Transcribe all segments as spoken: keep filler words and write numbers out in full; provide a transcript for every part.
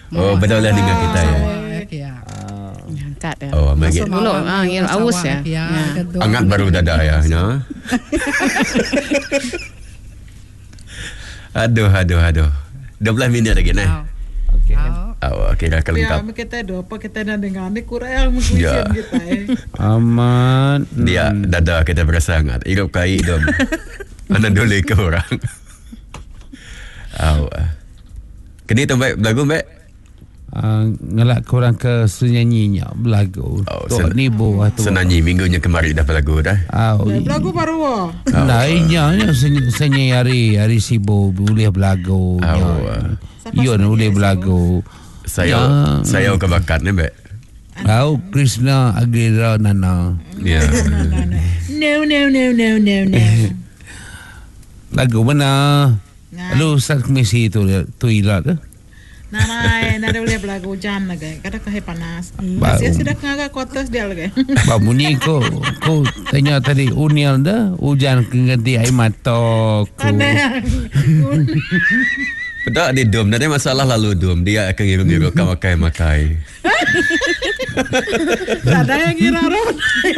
Oh, betul lah dengan kita ya. Ya. Angkat ya. Oh, bagi. Dulu ah, yang aus ya. Ya. Angat baru dadah ya. No? aduh, aduh, aduh. dua belas minit lagi nih. Okey. Oh, okey dah kalau Ya, lengkap. kita ada apa kita nak dengar ni kurang mungkin Ya. kita eh. Aman. Dia dadah kita berasa sangat. Hidup kai dom. Mana dulu ke orang. Oh. Kini tu baik lagu baik. Uh, ngelak korang ke senyanyinya belagu. Oh, Tok sen- ni buah tu. Senanyi minggunya kemarin dah lagu dah. Oh, Lagu baru ah. nah, inya nya senyi hari hari sibuk boleh belagu. Oh. Yo boleh belagu. Saya Ya. saya ke bakat ni baik. Au Krishna Agira Nana. Ya. No no no no no no. Lagu mana? Nah. Lu Ustaz Komisi tu tu ilat ke? Nah, nah, nah, boleh belagu hujan lagi. Kadang kahit panas. Bau. Saya sudah kagak kuatas dia lagi. Ba bunyi ko ko tanya tadi unial dah hujan ganti air mata ko. Aneh. Tak di dom, ada masalah lalu dom. Dia akan ngiru-ngiru kau makai-makai. Tak ada yang kira ron.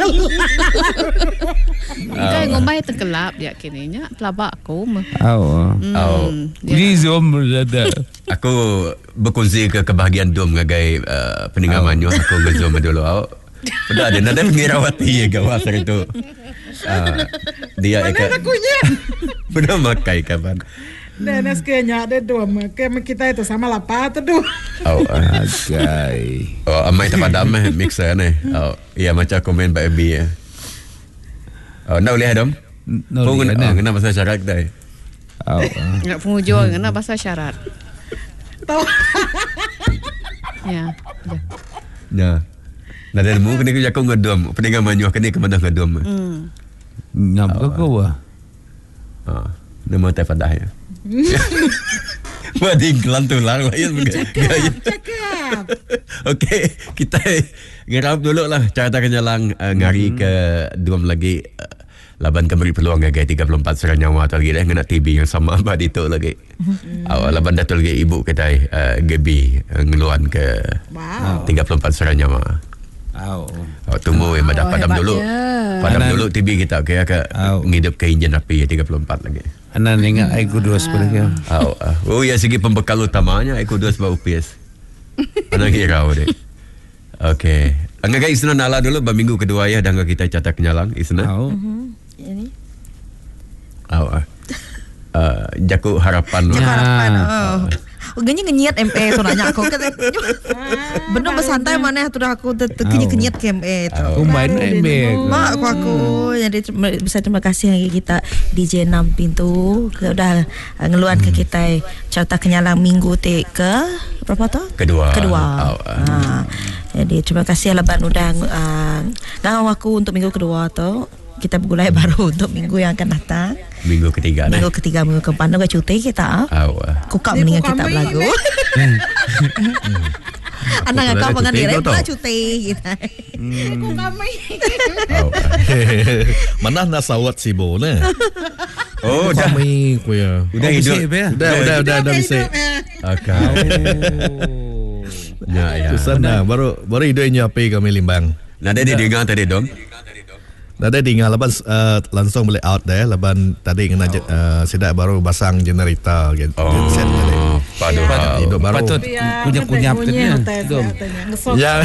Kan ngomai terkelap dia kininya pelabak aku. Au. Oh. Ni zom ada. Aku berkongsi ke kebahagiaan dom ngagai uh, peninggalan manyu aku ngezom dulu. Oh. Pada ada nada pengirawati ya gawas hari tu. Uh, dia Mana akan lagunya? pernah makai kapan. Dan sekiannya ada dua. Kayak kita itu sama lapar tu dua. Oh, uh, Agai. oh amai tak pada amai mixer ni. Oh, iya macam komen Pak Ebi ya. Oh, nak boleh dom? No, Kau kena kena. oh, kena pasal syarat dah. Au. Nak penghujung kena bahasa syarat. Tahu. Ya. Ya. Nak ada mu kena kerja kau ngedom. Peninggalan manyu kena ke mana ngedom. Hmm. Ngap ke kau ah? Ah, nama tak fadah ya. Mati gelan tu lah lain gaya. Cakap. Okey, kita ngerap dulu lah cara kenyalang uh, ngari ke dua lagi uh, laban kembali peluang gaya tiga puluh empat serang nyawa tu lagi dah kena T B yang sama abad itu lagi. Awal laban datul lagi ibu kita uh, Gaby uh, ngeluan ke Wow. tiga puluh empat serang nyawa. Au. Oh, tunggu yang pada padam dulu. Padam Anan- dulu T B kita kaya ke Au. ngidup ke enjin api tiga puluh empat lagi. Anan ingat aku dua sepuluh ke. Oh, uh, oh ya segi pembekal utamanya aku dua sebab U P S. Anak kira deh. Okey. Angga Isna nala dulu ba minggu kedua ya dan kita catat kenyalang Isna. Au. Ini. Oh, uh, uh, jaku harapan. Jaga Ya. harapan. Oh. Ganya kenyat M E so nanya aku kata. Benar bersantai mana tu dah aku terkenya kenyat ke M E tu. Aku main M B. Mak aku aku jadi terima- besar terima kasih lagi kita D J enam pintu ke udah uh, ngeluan ke kita carta kenyalang minggu te ke berapa tu? Kedua. Kedua. Oh, uh. Ha. Jadi terima kasih Laban udah uh, ngawak aku untuk minggu kedua tu. Kita bergulai baru untuk minggu yang akan datang. Minggu ketiga nih. Minggu ketiga minggu keempat nu cuti kita. Oh, uh. Kukak Dia mendingan kukak kita main, belagu. Anak Aku ngakak pula pengen cuti, direm kau tahu? lah cuti kita. Aku kami. Oh, uh. Mana nak sawat si Bo ne? Oh, dah. Kami ku ya. Udah Oh, hidup. bersih, Be, ya? Dah dah dah dah bisa. Okay. Ya, ya. Tu sana baru baru idenya api kami limbang. Nada dia dengar tadi dong. Nada tinggal lepas uh, langsung boleh out deh. Lepas tadi kena oh. uh, sidak baru pasang generator gitu. Oh, Genset tadi. padu. Hidup baru. Patut kunyap-kunyap tanya. Dom. Ya.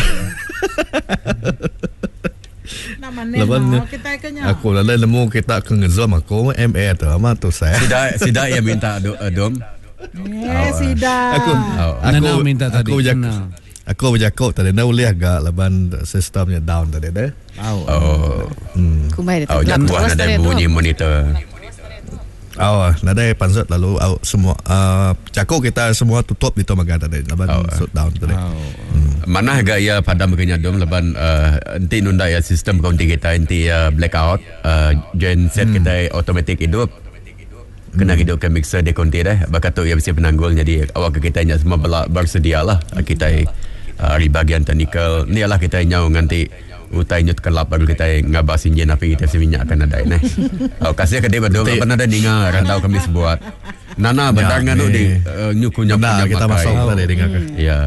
Namanya Laban mau kita kenya. aku lalu nemu kita ke ngezom aku M A tu ama tu saya. Sida sida yang minta do, uh, dom. Eh, sida. Aku Oh. aku Nana minta tadi. Aku jak Nana. aku berjakut tadi dah boleh agak laban sistemnya down tadi dah. Au. Oh. Hmm. Kumai dia Oh, terkelap jakuan terus ada tadi tu. bunyi monitor. Oh, nada pansut lalu oh, semua uh, jakut kita semua tutup di tomaga tadi laban Oh. shut down tadi. Au. Mana agak ya padam kenya dom leban uh, nanti nunda ya sistem kaunti kita nanti ya blackout uh, gen set Hmm. kita automatic hidup kena hidup ke mixer dia kaunti dah bakat tu ya mesti penanggul jadi awak ke kita nya semua bela, bersedia lah kita uh, hari bagian teknikal ni lah kita nyau nanti utai nyut kelap baru kita ngabas injin api kita seminyak akan ada ini. Oh kasih ke dia berdua apa ada dengar rantau kami sebuat Nana bentar nganu di uh, nyuku nyap Nah, kita masuk tadi dengar ke. ya